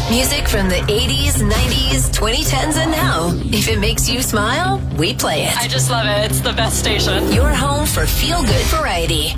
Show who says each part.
Speaker 1: Music from the 80s, 90s, 2010s, and now. If it makes you smile, we play it.
Speaker 2: I just love it. It's the best station.
Speaker 1: Your home for feel-good variety.